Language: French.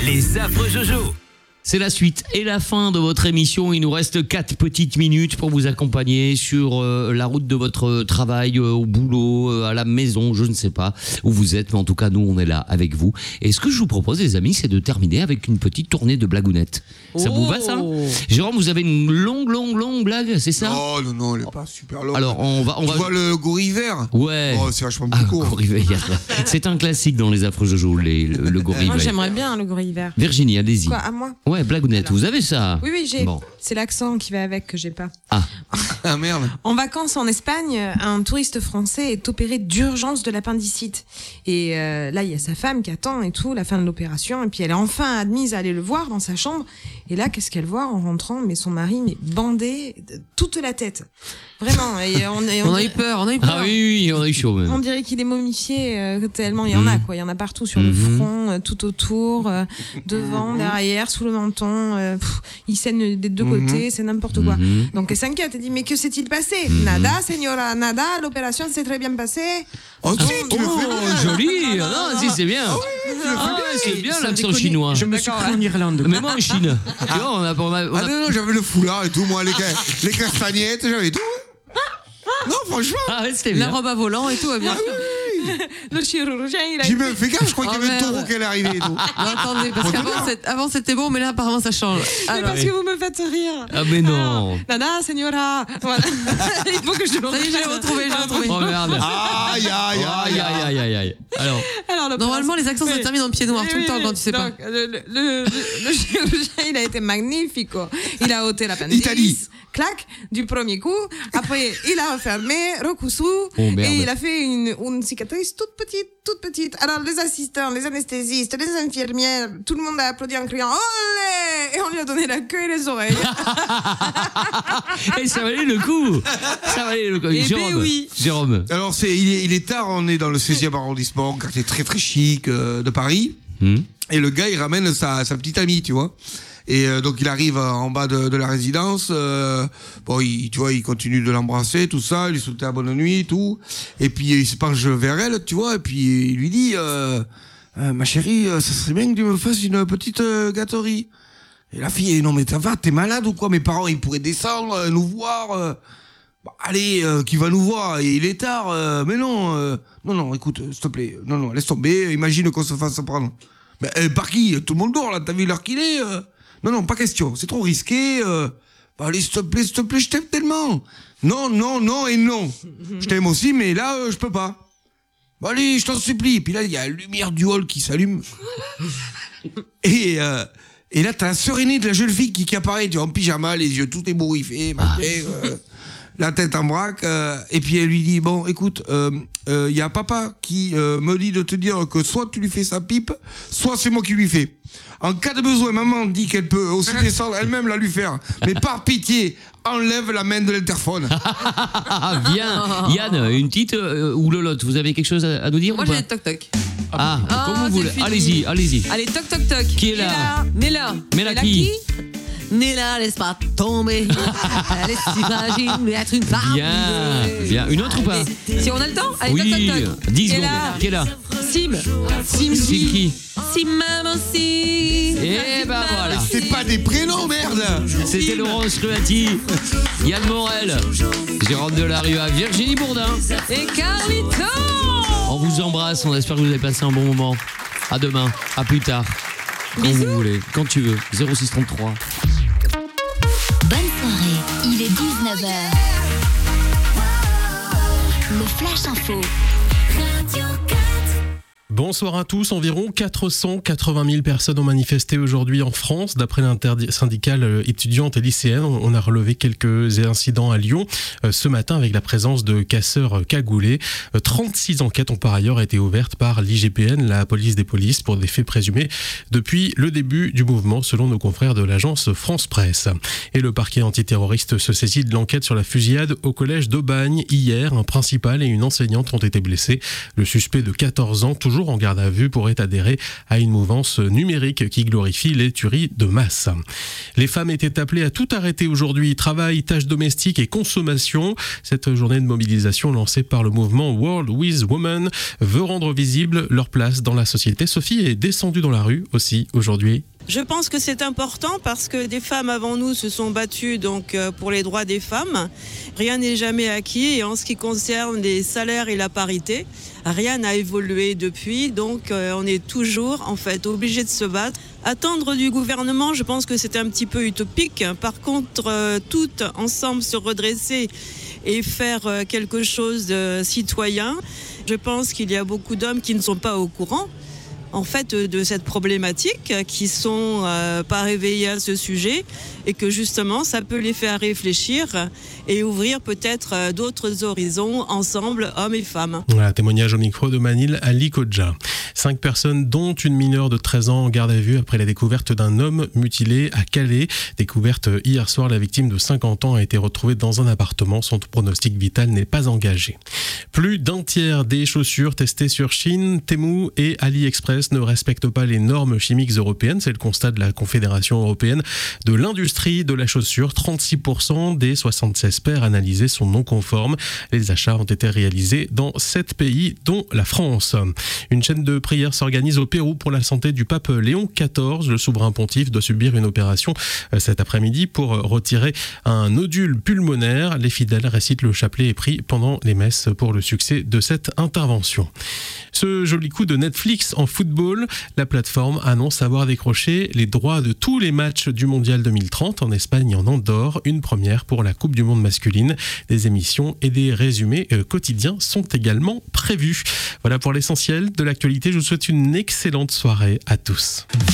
Les affreux Jojo. C'est la suite et la fin de votre émission. Il nous reste 4 petites minutes pour vous accompagner sur la route de votre travail, au boulot, à la maison, je ne sais pas où vous êtes, mais en tout cas, nous, on est là avec vous. Et ce que je vous propose, les amis, c'est de terminer avec une petite tournée de blagounettes. Ça vous va, ça ? Jérôme, vous avez une longue blague, c'est ça ? Non, elle est pas super longue. Alors, on va... Tu vois le gorille vert ? Ouais. Oh, c'est vachement plus court. Gorille vert. C'est un classique dans les affreux Jojo, le gorille vert. Moi, j'aimerais bien le gorille vert. Virginie, allez-y. Quoi, à moi ? Ouais, blagounette, vous avez ça ? Oui, j'ai. Bon. C'est l'accent qui va avec que j'ai pas. Ah merde. En vacances en Espagne, un touriste français est opéré d'urgence de l'appendicite. Et là, il y a sa femme qui attend et tout, la fin de l'opération. Et puis elle est enfin admise à aller le voir dans sa chambre. Et là, qu'est-ce qu'elle voit en rentrant ? Mais son mari, bandé de toute la tête. Vraiment. Et on a eu peur. Ah oui, on a eu chaud même. On dirait qu'il est momifié tellement il y en a quoi. Il y en a partout sur le front, tout autour, devant, derrière, sous le menton. Il saigne des deux côtés, c'est n'importe quoi. Donc elle s'inquiète, elle dit mais que s'est-il passé ? Nada, señora, nada. L'opération s'est très bien passée. Oh, si, tu le fais bien. Joli. Non, si c'est bien. C'est bien l'accent chinois. Je me suis cru en Irlande. Mais moi en Chine. Tu vois, on a Ah non, j'avais le foulard et tout, moi, les castagnettes, j'avais tout. Non, franchement. Ah ouais, c'était bien. La robe à volant et tout va bien. Le chirurgien, il a J'ai même fait gaffe, je crois qu'il y avait un taureau qui allait arriver et tout. Non, attendez, parce qu'avant c'était bon, mais là apparemment ça change. Mais parce que vous me faites rire. Ah mais non. Nada, señora. Voilà. Il faut que je le Ça y est, j'ai retrouvé. Oh merde. Aïe. Alors, Normalement, les accents se terminent en pied noir tout le temps quand tu sais pas. Le chirurgien, il a été magnifique. Il a ôté l'appendice. Italie. Clac, du premier coup. Après, il a refermé, recousu. Oh, merde. Et il a fait une cicatrice toute petite. Alors, les assistants, les anesthésistes, les infirmières, tout le monde a applaudi en criant olé! Et on lui a donné la queue et les oreilles. Et ça valait le coup. Eh ben oui. Jérôme. Alors, il est tard, on est dans le 16e arrondissement, quartier très très chic de Paris. Et le gars, il ramène sa petite amie, tu vois. Et donc il arrive en bas de la résidence, tu vois, il continue de l'embrasser, tout ça, il lui souhaite la bonne nuit, tout. Et puis il se penche vers elle, tu vois, et puis il lui dit, ma chérie, ça serait bien que tu me fasses une petite gâterie. Et la fille, non mais ça va, t'es malade ou quoi ? Mes parents, ils pourraient descendre, nous voir. Allez, qui va nous voir ? Et il est tard. Mais non, écoute, s'il te plaît, non, laisse tomber. Imagine qu'on se fasse prendre. Mais par qui ? Tout le monde dort là. T'as vu l'heure qu'il est ? Non, pas question. C'est trop risqué. Allez, s'il te plaît, je t'aime tellement. Non et non. Je t'aime aussi, mais là, je peux pas. Allez, je t'en supplie. Et puis là, il y a la lumière du hall qui s'allume. Et là, t'as la sœur aînée de la jeune fille qui apparaît, tu vois, en pyjama, les yeux tout ébouriffés, la tête en vrac. Et puis elle lui dit, bon, écoute, il y a papa qui me dit de te dire que soit tu lui fais sa pipe, soit c'est moi qui lui fais. En cas de besoin, maman dit qu'elle peut aussi descendre elle-même la lui faire. Mais par pitié, enlève la main de l'interphone. Bien. Yann, une petite ou Lolotte, vous avez quelque chose à nous dire Moi ou pas ? j'ai toc-toc. Comme vous voulez. Fini. Allez-y. Allez, toc-toc-toc. Qui est là ? Néla. Néla qui ? Néla, laisse pas tomber. Laisse t'imaginer être une femme. Bien. Une autre ou pas ? Si on a le temps, allez, Oui, toc-toc-toc. 10 secondes. Qui est là ? Sim C'est qui ? Sim, maman, si. Et ben voilà. C'est pas des prénoms, merde. C'était Laurence Ruati, Yann Morel, Jérôme Delarue, Virginie Bourdin. Et Carlito. On vous embrasse, on espère que vous avez passé un bon moment. À demain, à plus tard. Quand vous voulez, quand tu veux. 0633. Bonne soirée, il est 19h. Le Flash Info. Radio 4. Bonsoir à tous. Environ 480 000 personnes ont manifesté aujourd'hui en France. D'après l'intersyndicale étudiante et lycéenne, on a relevé quelques incidents à Lyon ce matin avec la présence de casseurs cagoulés. 36 enquêtes ont par ailleurs été ouvertes par l'IGPN, la police des polices, pour des faits présumés depuis le début du mouvement, selon nos confrères de l'agence France Presse. Et le parquet antiterroriste se saisit de l'enquête sur la fusillade au collège d'Aubagne. Hier, un principal et une enseignante ont été blessés. Le suspect de 14 ans, toujours toujours en garde à vue pourrait adhérer à une mouvance numérique qui glorifie les tueries de masse. Les femmes étaient appelées à tout arrêter aujourd'hui, travail, tâches domestiques et consommation. Cette journée de mobilisation lancée par le mouvement World with Women veut rendre visible leur place dans la société. Sophie est descendue dans la rue aussi aujourd'hui. Je pense que c'est important parce que des femmes avant nous se sont battues donc pour les droits des femmes. Rien n'est jamais acquis et en ce qui concerne les salaires et la parité, rien n'a évolué depuis. Donc on est toujours en fait obligé de se battre. Attendre du gouvernement, je pense que c'est un petit peu utopique. Par contre, toutes ensemble se redresser et faire quelque chose de citoyen. Je pense qu'il y a beaucoup d'hommes qui ne sont pas au courant en fait de cette problématique, qui sont pas réveillés à ce sujet et que justement ça peut les faire réfléchir et ouvrir peut-être d'autres horizons ensemble, hommes et femmes. Voilà, témoignage au micro de Manil Ali Kodja. 5 personnes dont une mineure de 13 ans en garde à vue après la découverte d'un homme mutilé à Calais. Découverte hier soir, la victime de 50 ans a été retrouvée dans un appartement. Son pronostic vital n'est pas engagé. Plus d'un tiers des chaussures testées sur Chine, Temu et AliExpress ne respectent pas les normes chimiques européennes. C'est le constat de la Confédération européenne de l'industrie de la chaussure. 36% des 76 paires analysées sont non conformes. Les achats ont été réalisés dans 7 pays, dont la France. Une chaîne de prières s'organise au Pérou pour la santé du pape Léon XIV. Le souverain pontife doit subir une opération cet après-midi pour retirer un nodule pulmonaire. Les fidèles récitent le chapelet et prient pendant les messes pour le succès de cette intervention. Ce joli coup de Netflix en football, la plateforme annonce avoir décroché les droits de tous les matchs du Mondial 2030 en Espagne et en Andorre, une première pour la Coupe du Monde masculine. Des émissions et des résumés quotidiens sont également prévus. Voilà pour l'essentiel de l'actualité. Je vous souhaite une excellente soirée à tous.